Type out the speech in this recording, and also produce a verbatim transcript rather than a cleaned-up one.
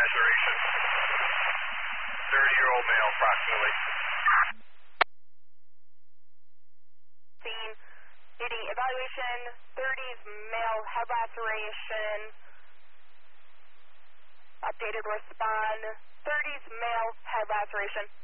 laceration. thirty-year-old male, approximately. Scene, needing evaluation, thirties male, head laceration. Updated respond, thirties male, head laceration.